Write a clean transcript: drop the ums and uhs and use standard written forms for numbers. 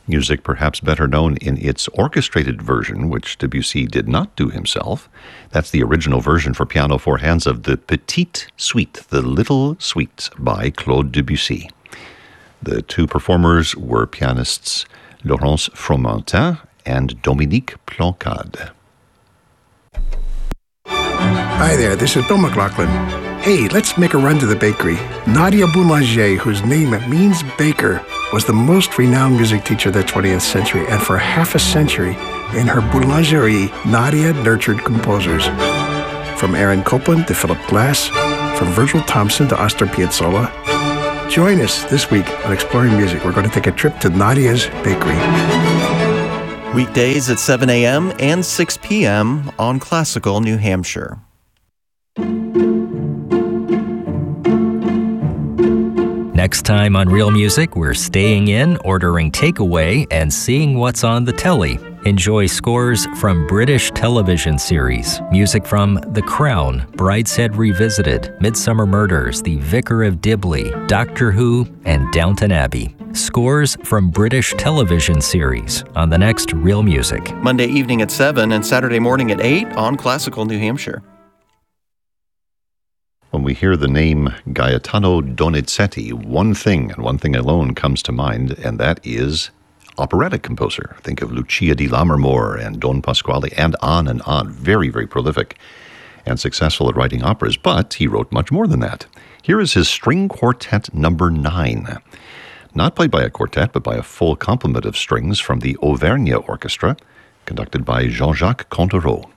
Music perhaps better known in its orchestrated version, which Debussy did not do himself. That's the original version for piano four hands of the Petite Suite, the Little Suite by Claude Debussy. The two performers were pianists Laurence Fromentin and Dominique Plancade. Hi there, this is Bill McLaughlin. Hey, let's make a run to the bakery. Nadia Boulanger, whose name means baker, was the most renowned music teacher of the 20th century, and for half a century, in her boulangerie, Nadia nurtured composers. From Aaron Copland to Philip Glass, from Virgil Thompson to Astor Piazzolla. Join us this week on Exploring Music. We're going to take a trip to Nadia's Bakery. Weekdays at 7 a.m. and 6 p.m. on Classical New Hampshire. Next time on Real Music, we're staying in, ordering takeaway, and seeing what's on the telly. Enjoy scores from British television series, music from The Crown, Brideshead Revisited, Midsummer Murders, The Vicar of Dibley, Doctor Who, and Downton Abbey. Scores from British television series on the next Real Music. Monday evening at 7 and Saturday morning at 8 on Classical New Hampshire. When we hear the name Gaetano Donizetti, one thing and one thing alone comes to mind, and that is operatic composer. Think of Lucia di Lammermoor and Don Pasquale and on and on. Very, very prolific and successful at writing operas, but he wrote much more than that. Here is his String Quartet number 9. Not played by a quartet, but by a full complement of strings from the Auvergne Orchestra, conducted by Jean-Jacques Contereau.